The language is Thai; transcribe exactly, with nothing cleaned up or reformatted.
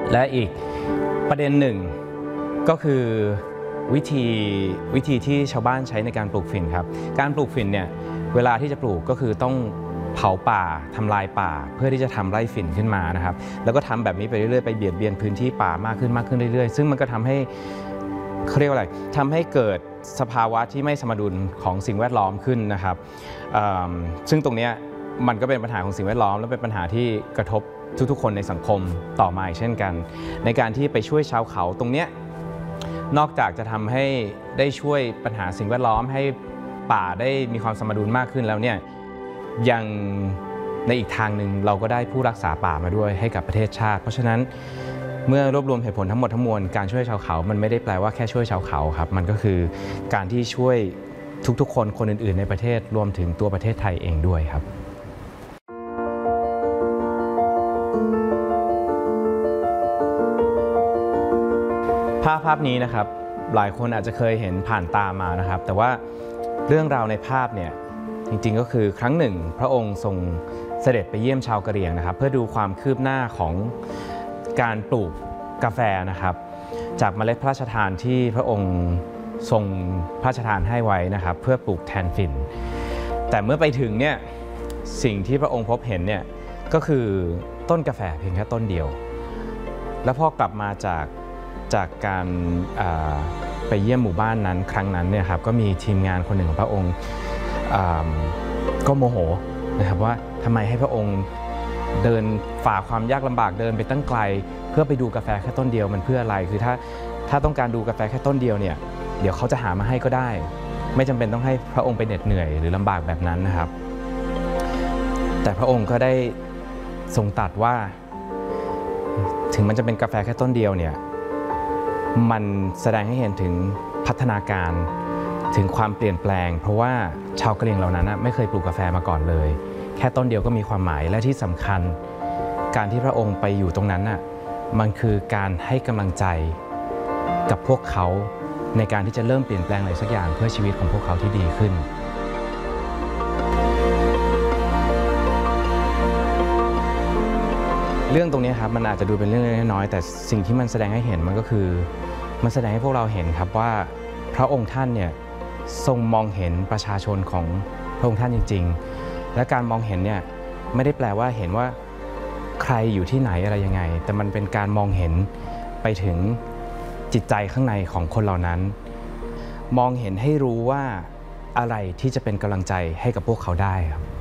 และอีกประเด็นหนึ่งก็คือวิธีวิธีที่ชาวบ้านใช้ในการปลูกฝิ่นครับการปลูกฝิ่นเนี่ยเวลาที่จะปลูกก็คือต้องเผาป่าทำลายป่าเพื่อที่จะทำไร่ฝิ่นขึ้นมานะครับแล้วก็ทำแบบนี้ไปเรื่อยๆไปเบียดเบียนพื้นที่ป่ามากขึ้นมากขึ้นเรื่อยๆซึ่งมันก็ทำให้เขาเรียกว่าอะไรทำให้เกิดสภาวะที่ไม่สมดุลของสิ่งแวดล้อมขึ้นนะครับซึ่งตรงนี้มันก็เป็นปัญหาของสิ่งแวดล้อมและเป็นปัญหาที่กระทบทุกๆคนในสังคมต่อมาเช่นกันในการที่ไปช่วยชาวเขาตรงนี้นอกจากจะทำให้ได้ช่วยปัญหาสิ่งแวดล้อมให้ป่าได้มีความสมดุลมากขึ้นแล้วเนี่ยยังในอีกทางหนึ่งเราก็ได้ผู้รักษาป่ามาด้วยให้กับประเทศชาติเพราะฉะนั้นเมื่อรวบรวมเหตุผลทั้งหมดทั้งมวลการช่วยชาวเขามันไม่ได้แปลว่าแค่ช่วยชาวเขาครับมันก็คือการที่ช่วยทุกๆคนคนอื่นๆในประเทศรวมถึงตัวประเทศไทยเองด้วยครับภาพภาพนี้นะครับหลายคนอาจจะเคยเห็นผ่านตามานะครับแต่ว่าเรื่องราวในภาพเนี่ยจริงๆก็คือครั้งหนึ่งพระองค์ทรงเสด็จไปเยี่ยมชาวกะเหรี่ยงนะครับเพื่อดูความคืบหน้าของการปลูกกาแฟนะครับจากเมล็ดพระราชทานที่พระองค์ทรงพระราชทานให้ไว้นะครับเพื่อปลูกแทนฝิ่นแต่เมื่อไปถึงเนี่ยสิ่งที่พระองค์พบเห็นเนี่ยก็คือต้นกาแฟเพียงแค่ต้นเดียวแล้วพอกลับมาจากจากการไปเยี่ยมหมู่บ้านนั้นครั้งนั้นเนี่ยครับก็มีทีมงานคนหนึ่งของพระองค์ก็โมโหนะครับว่าทำไมให้พระองค์เดินฝ่าความยากลำบากเดินไปตั้งไกลเพื่อไปดูกาแฟแค่ต้นเดียวมันเพื่ออะไรคือถ้าถ้าต้องการดูกาแฟแค่ต้นเดียวเนี่ยเดี๋ยวเขาจะหามาให้ก็ได้ไม่จำเป็นต้องให้พระองค์ไปเหน็ดเหนื่อยหรือลำบากแบบนั้นนะครับแต่พระองค์ก็ได้ทรงตรัสว่าถึงมันจะเป็นกาแฟแค่ต้นเดียวเนี่ยมันแสดงให้เห็นถึงพัฒนาการถึงความเปลี่ยนแปลงเพราะว่าชาวกะเหรี่ยงเหล่านั้นไม่เคยปลูกกาแฟมาก่อนเลยแค่ต้นเดียวก็มีความหมายและที่สำคัญการที่พระองค์ไปอยู่ตรงนั้นน่ะมันคือการให้กำลังใจกับพวกเขาในการที่จะเริ่มเปลี่ยนแปลงอะไรสักอย่างเพื่อชีวิตของพวกเขาที่ดีขึ้นเรื่องตรงนี้ครับมันอาจจะดูเป็นเรื่องเล็กน้อยแต่สิ่งที่มันแสดงให้เห็นมันก็คือมันแสดงให้พวกเราเห็นครับว่าพระองค์ท่านเนี่ยทรงมองเห็นประชาชนของพระองค์ท่านจริงๆและการมองเห็นเนี่ยไม่ได้แปลว่าเห็นว่าใครอยู่ที่ไหนอะไรยังไงแต่มันเป็นการมองเห็นไปถึงจิตใจข้างในของคนเหล่านั้นมองเห็นให้รู้ว่าอะไรที่จะเป็นกำลังใจให้กับพวกเขาได้ครับ